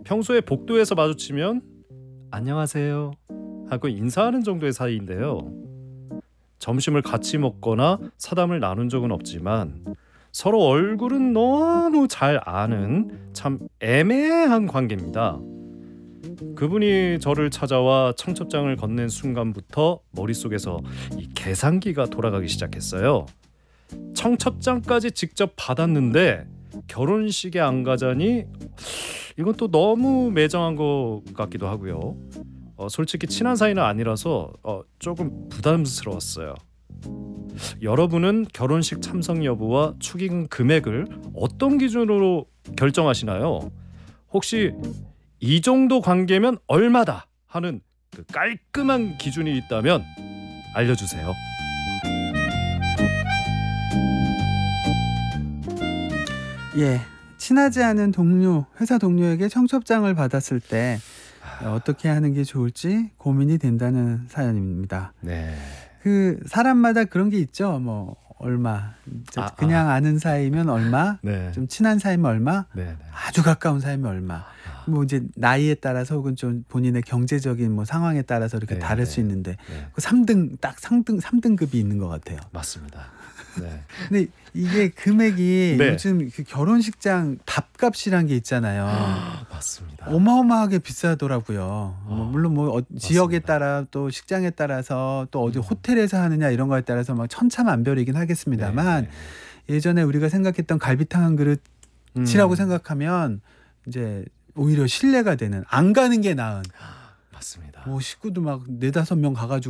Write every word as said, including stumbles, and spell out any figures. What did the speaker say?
평소에 복도에서 마주치면 안녕하세요 하고 인사하는 정도의 사이인데요. 점심을 같이 먹거나 사담을 나눈 적은 없지만 서로 얼굴은 너무 잘 아는 참 애매한 관계입니다. 그분이 저를 찾아와 청첩장을 건넨 순간부터 머릿속에서 이 계산기가 돌아가기 시작했어요. 청첩장까지 직접 받았는데 결혼식에 안 가자니 이건 또 너무 매정한 것 같기도 하고요. 어, 솔직히 친한 사이는 아니라서 어, 조금 부담스러웠어요. 여러분은 결혼식 참석 여부와 축의금 금액을 어떤 기준으로 결정하시나요? 혹시 이 정도 관계면 얼마다 하는 그 깔끔한 기준이 있다면 알려주세요. 예, 친하지 않은 동료, 회사 동료에게 청첩장을 받았을 때 어떻게 하는 게 좋을지 고민이 된다는 사연입니다. 네. 그 사람마다 그런 게 있죠. 뭐 얼마, 아, 그냥 아. 아는 사이면 얼마, 네. 좀 친한 사이면 얼마, 네, 네. 아주 가까운 사이면 얼마. 뭐 이제 나이에 따라서 혹은 좀 본인의 경제적인 뭐 상황에 따라서 이렇게 네, 다를 네. 수 있는데 네. 그 삼 등 딱 삼 등 삼 등급이 있는 것 같아요. 맞습니다. 네. 근데 이게 금액이 네. 요즘 그 결혼식장 밥값이란 게 있잖아요. 맞습니다. 어마어마하게 비싸더라고요. 뭐 물론 뭐 어, 지역에 맞습니다. 따라 또 식장에 따라서 또 어디 음. 호텔에서 하느냐 이런 거에 따라서 막 천차만별이긴 하겠습니다만 네, 예전에 우리가 생각했던 갈비탕 한 네. 그릇이라고 음. 생각하면 이제 오히려 신뢰가 되는 안 가는 게 나은 맞습니다. 뭐 식구도 막 네다섯 명 가가지고